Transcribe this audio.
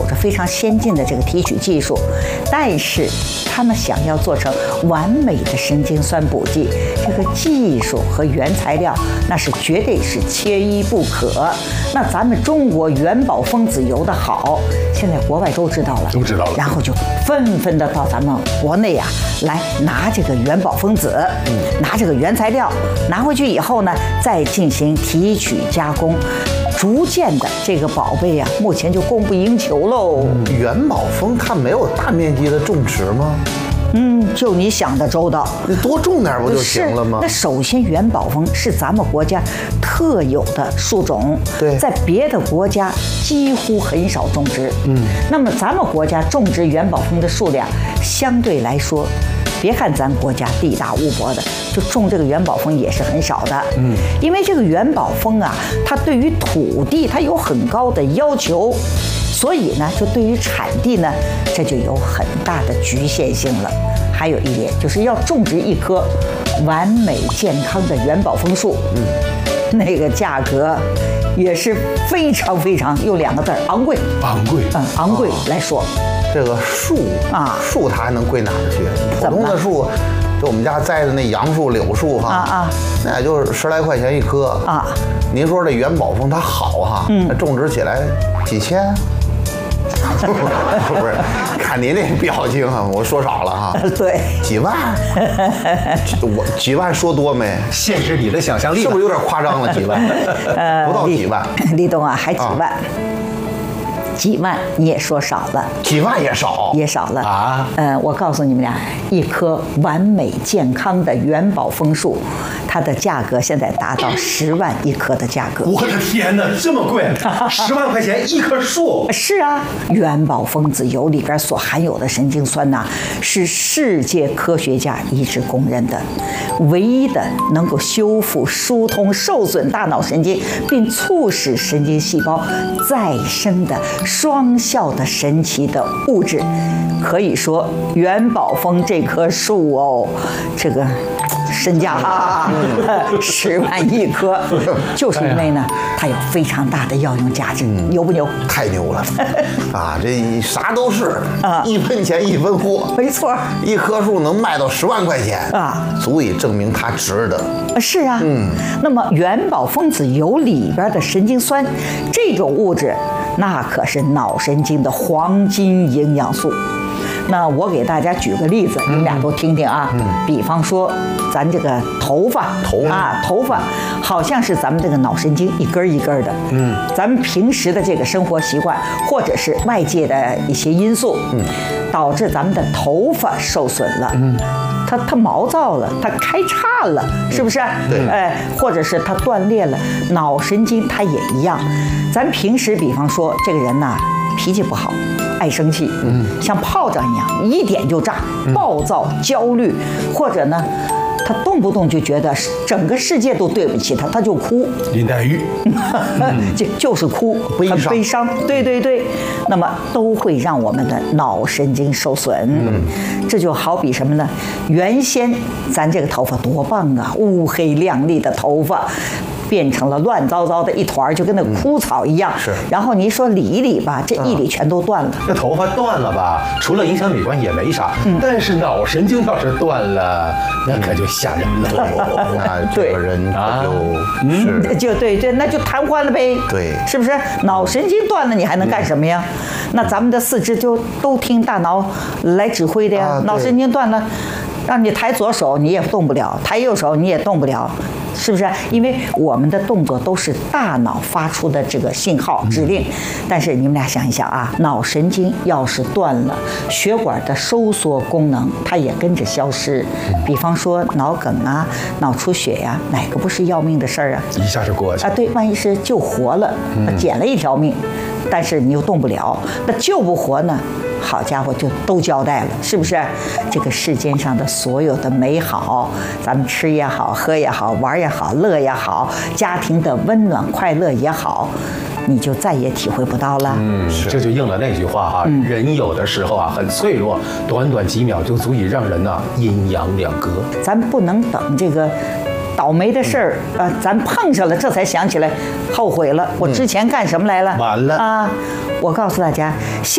着非常先进的这个提取技术，但是他们想要做成完美的神经酸补剂，这个技术和原材料那是绝对是缺一不可。那咱们中国元宝分子油的好，现在国外都知道了，然后就纷纷的到咱们国内啊来拿这个元宝分子，拿这个原材料，拿回去以后呢，再进行提取加工。逐渐的，这个宝贝啊，目前就供不应求喽。 元宝蜂它没有大面积的种植吗？ 就你想的周到， 你多种点不就行了吗？ 那首先，元宝蜂是咱们国家特有的树种， 对， 在别的国家几乎很少种植。那么咱们国家种植元宝蜂的数量相对来说，别看咱国家地大物博的，就种这个元宝蜂也是很少的。因为这个元宝蜂啊，它对于土地它有很高的要求，所以呢，就对于产地呢，这就有很大的局限性了。还有一点就是要种植一棵完美健康的元宝枫树，那个价格也是非常非常用2个字昂贵，昂贵来说。 这个树啊，树它还能贵哪儿去？普通的树，就我们家栽的那杨树、柳树哈，那也就是10来块钱一棵啊。您说这元宝枫它好哈，种植起来几千。不是，看您这表情啊，我说少了哈。 对， 几万，我几万说多没？ 限制你的想象力， 是不是有点夸张了？几万，不到几万。 立冬啊，还几万？几万你也说少了， 几万也少了啊！我告诉你们俩，一棵完美健康的元宝枫树，它的价格现在达到10万一棵的价格。 我的天哪，这么贵！10万块钱一棵树？ 是啊，元宝分子油里边所含有的神经酸呐，是世界科学家一致公认的，唯一的能够修复、疏通受损大脑神经，并促使神经细胞再生的双效的神奇的物质。可以说，元宝枫这棵树哦，这个身价10万一棵，就是因为呢，它有非常大的药用价值，牛不牛？ 太牛了啊！这啥都是1分钱1分货， 没错， 一棵树能卖到10万块钱啊，足以证明它值得。 是啊，那么元宝分子油里边的神经酸这种物质，那可是脑神经的黄金营养素。那我给大家举个例子，你们俩都听听啊。比方说，咱这个头发好像是咱们这个脑神经一根一根的。咱们平时的这个生活习惯，或者是外界的一些因素，导致咱们的头发受损了。它毛躁了，它开叉了，是不是？ 对。 或者是它断裂了，脑神经它也一样。咱平时比方说，这个人呐，脾气不好，爱生气，像炮仗一样，一点就炸，暴躁、焦虑，或者呢，他动不动就觉得整个世界都对不起他，他就哭。 林黛玉， 就是哭，很悲伤。对，那么都会让我们的脑神经受损。这就好比什么呢？原先咱这个头发多棒啊，乌黑亮丽的头发，变成了乱糟糟的一团，就跟那枯草一样。 是。 然后你一说理一理吧，这一理全都断了。 这头发断了吧，除了影响美观也没啥。但是脑神经要是断了，那可就吓人了。 那这个人就对，那就瘫痪了呗。 对， 是不是？脑神经断了，你还能干什么呀？那咱们的四肢就都听大脑来指挥的呀。脑神经断了，让你抬左手你也动不了，抬右手你也动不了。是不是？因为我们的动作都是大脑发出的这个信号指令，但是你们俩想一想啊，脑神经要是断了，血管的收缩功能它也跟着消失。比方说脑梗啊、脑出血呀，哪个不是要命的事儿啊？ 一下就过去啊！对，万一是救活了，捡了一条命，但是你又动不了，那救不活呢？好家伙，就都交代了，是不是？这个世间上的所有的美好，咱们吃也好，喝也好，玩也好，乐也好，家庭的温暖快乐也好，你就再也体会不到了。 这就应了那句话哈，人有的时候啊很脆弱，短短几秒就足以让人呐阴阳两隔。 咱不能等这个倒霉的事儿咱碰上了，这才想起来，后悔了，我之前干什么来了？ 完了啊！我告诉大家。